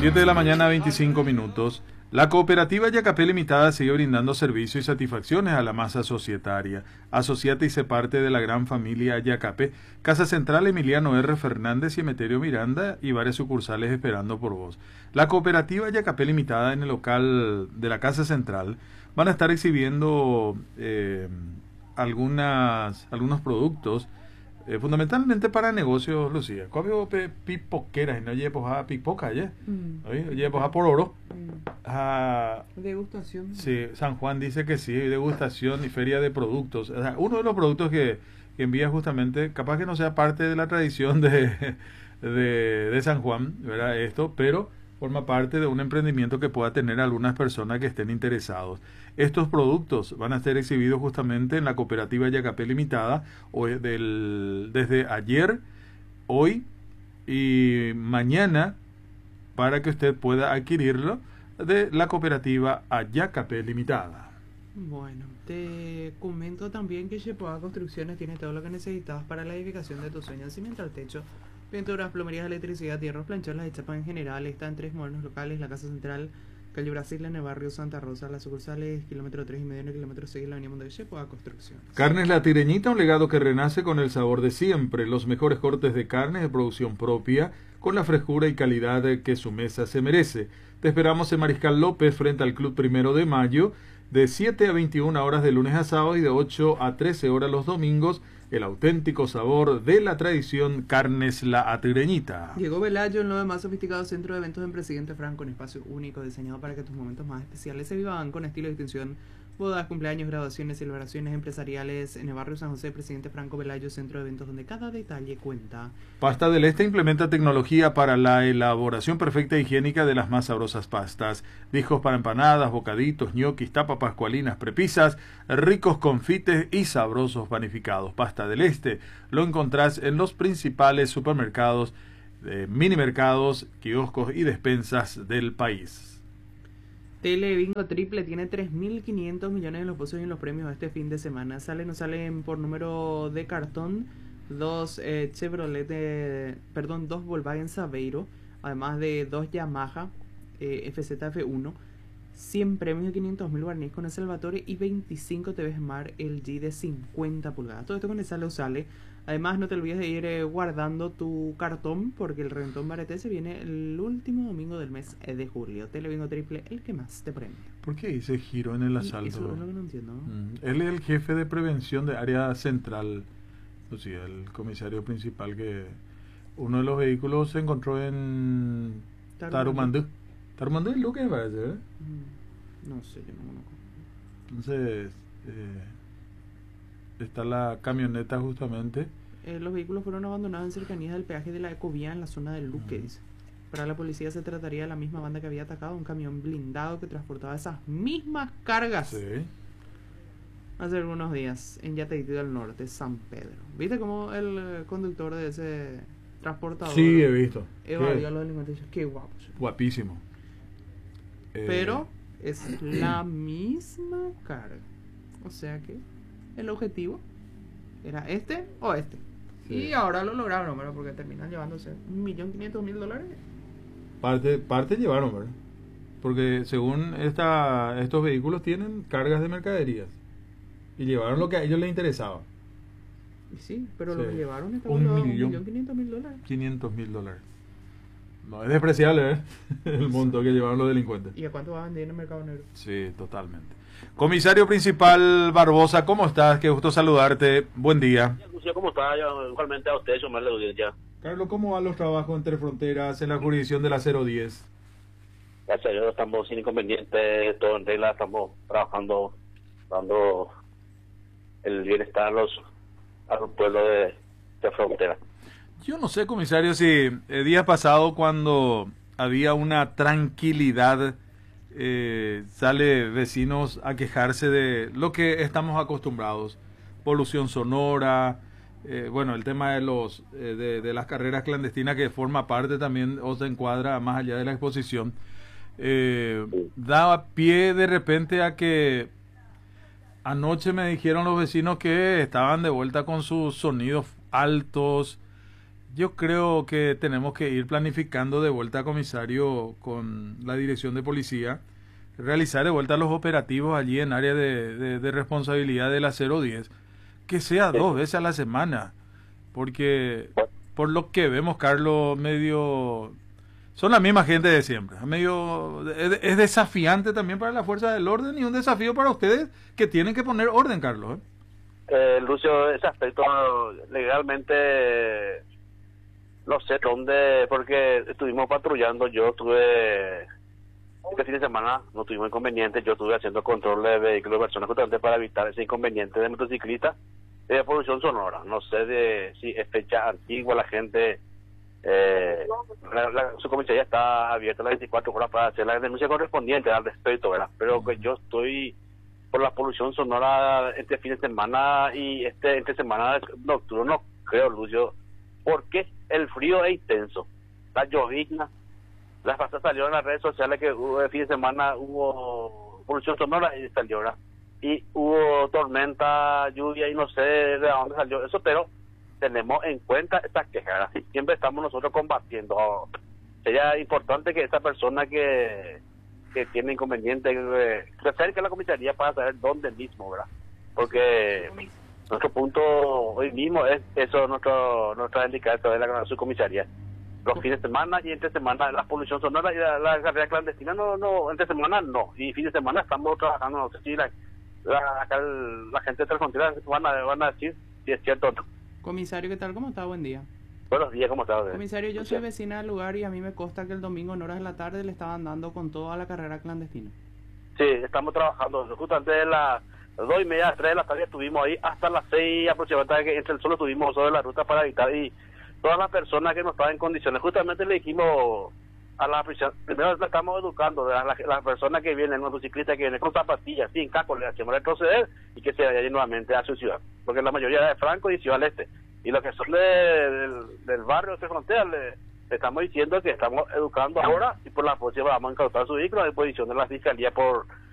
7 de la mañana, 25 minutos. La cooperativa Yacapé Limitada sigue brindando servicios y satisfacciones a la masa societaria. Asociate y sé parte de la gran familia Yacapé. Casa Central Emiliano R. Fernández y Emeterio Miranda y varias sucursales esperando por vos. La cooperativa Yacapé Limitada en el local de la Casa Central van a estar exhibiendo algunos productos fundamentalmente para negocios, Lucía. ¿Cómo pipoqueras? ¿No llevas a pipoca ya? ¿Llevas a por oro? Degustación. Sí, San Juan dice que sí, degustación y feria de productos. O sea, uno de los productos que envía justamente, capaz que no sea parte de la tradición de San Juan, ¿verdad? Esto, pero forma parte de un emprendimiento que pueda tener algunas personas que estén interesados. Estos productos van a ser exhibidos justamente en la cooperativa Yacapé Limitada desde ayer, hoy y mañana, para que usted pueda adquirirlo de la cooperativa Yacapé Limitada. Bueno, te comento también que Shepoa Construcciones tiene todo lo que necesitas para la edificación de tus sueños: cimiento al techo, pinturas, plomerías, electricidad, hierros, plancholas y chapas en general. Está en 3 modernos locales: la Casa Central, calle Brasil, en el barrio Santa Rosa. Las sucursales, kilómetro 3,5 en el kilómetro 6, la avenida Mundo de Shepoa Construcciones. Carnes La Tireñita, un legado que renace con el sabor de siempre. Los mejores cortes de carne de producción propia, con la frescura y calidad que su mesa se merece. Te esperamos en Mariscal López, frente al Club 1 de Mayo, de 7 a 21 horas de lunes a sábado y de 8 a 13 horas los domingos. El auténtico sabor de la tradición Carnes La Tireñita. Llegó Velayo, el nuevo más sofisticado centro de eventos en Presidente Franco, un espacio único diseñado para que tus momentos más especiales se vivan con estilo y distinción. Bodas, cumpleaños, graduaciones, celebraciones empresariales en el barrio San José. Presidente Franco Velayo, centro de eventos donde cada detalle cuenta. Pasta del Este implementa tecnología para la elaboración perfecta e higiénica de las más sabrosas pastas. Discos para empanadas, bocaditos, ñoquis, tapas pascualinas, prepisas, ricos confites y sabrosos panificados. Pasta del Este lo encontrás en los principales supermercados, mini mercados, kioscos y despensas del país. Telebingo Triple tiene 3.500 millones en los pozos y en los premios este fin de semana. Salen por número de cartón dos dos Volkswagen Saveiro, además de 2 Yamaha FZF1, 100 premios de 500.000 guaraníes con el Salvatore y 25 TV Smart LG de 50 pulgadas. Todo esto con el sale. Además, no te olvides de ir guardando tu cartón, porque el reventón Bareté se viene el último domingo del mes de julio. Telebingo Triple, el que más te premia. ¿Por qué hice giro en el asalto? Eso es lo que no entiendo. Él es el jefe de prevención de área central, o sea, el comisario principal, que uno de los vehículos se encontró en Tarumandú. Tarumandú es lo que me parece, ¿eh? No sé, yo no conozco. Entonces, está la camioneta justamente. Los vehículos fueron abandonados en cercanías del peaje de la Ecovía en la zona del Luque, dice. Para la policía se trataría de la misma banda que había atacado un camión blindado que transportaba esas mismas cargas. Sí. Hace algunos días en Yateití del Norte, San Pedro. ¿Viste cómo el conductor de ese transportador? Sí, he visto. Evadió a los delincuentes. Qué guapo. Guapísimo. Pero es la misma carga. O sea que el objetivo era este o este. Sí. Y ahora lo lograron, ¿verdad? Porque terminan llevándose $1.500.000. Parte llevaron, ¿verdad? Porque según estos vehículos tienen cargas de mercaderías. Y llevaron lo que a ellos les interesaba. Y sí, pero lo que llevaron es $1.500.000. $500.000. No, es despreciable, ¿eh? El monto que llevaron los delincuentes. ¿Y a cuánto va a vender en el mercado negro? Sí, totalmente. Comisario principal Barbosa, ¿cómo estás? Qué gusto saludarte. Buen día. ¿Cómo está? Igualmente a usted, más la audiencia. Carlos, ¿cómo van los trabajos entre fronteras en la jurisdicción de la 010? Gracias a Dios estamos sin inconvenientes, todo en regla, estamos trabajando, dando el bienestar a los pueblos de frontera. Yo no sé, comisario, si el día pasado, cuando había una tranquilidad, sale vecinos a quejarse de lo que estamos acostumbrados: polución sonora, bueno, el tema de las carreras clandestinas, que forma parte también o se encuadra más allá de la exposición, da pie de repente a que anoche me dijeron los vecinos que estaban de vuelta con sus sonidos altos, Yo creo que tenemos que ir planificando de vuelta, comisario, con la dirección de policía, realizar de vuelta los operativos allí en área de responsabilidad de la 010, que sea Sí. 2 veces a la semana, porque Bueno, por lo que vemos, Carlos, medio... Son la misma gente de siempre, medio... Es desafiante también para la fuerza del orden y un desafío para ustedes que tienen que poner orden, Carlos, ¿eh? Lucio, ese aspecto legalmente no sé dónde, porque estuvimos patrullando, yo estuve este fin de semana, no tuvimos inconvenientes, yo estuve haciendo control de vehículos de personas justamente para evitar ese inconveniente de motociclistas de polución sonora. No sé si es fecha antigua, la gente, su comisaría está abierta las 24 horas para hacer la denuncia correspondiente al respecto, ¿verdad? Pero que yo estoy por la polución sonora este fin de semana y entre semana nocturno, no creo, Lucio, porque el frío es intenso, la llovizna. Las pasas salió en las redes sociales que el fin de semana hubo polución sonora y salió, ¿verdad? Y hubo tormenta, lluvia y no sé de dónde salió eso, pero tenemos en cuenta estas quejas, ¿verdad? Siempre estamos nosotros combatiendo. Sería importante que esta persona que tiene inconveniente se acerque a la comisaría para saber dónde mismo, ¿verdad? Porque nuestro punto hoy mismo es eso, nuestra indicación de la subcomisaría. Los fines de semana y entre semana la polución sonora y la carrera clandestina no, entre semana no, y fin de semana estamos trabajando, no sé si acá la gente de Telefrontera van a decir si es cierto o no. Comisario, ¿qué tal? ¿Cómo está? Buen día. Buenos días, ¿cómo estás? Comisario, yo soy vecina del lugar y a mí me consta que el domingo en horas de la tarde le estaban dando con toda la carrera clandestina. Sí, estamos trabajando, justamente de las 2:30, 3 de la tarde estuvimos ahí hasta las 6 aproximadamente, que entre el sol estuvimos sobre la ruta para evitar, y todas las personas que no estaban en condiciones, justamente le dijimos a la prisión, primero le estamos educando a las personas que vienen, motociclistas que vienen con zapatillas, sin casco, le hacemos retroceder y que se vayan nuevamente a su ciudad, porque la mayoría es de Franco y Ciudad del Este, y los que son del barrio de Frontera le estamos diciendo que estamos educando ahora y por la próxima vamos a incautar su vehículo a disposición de la fiscalía por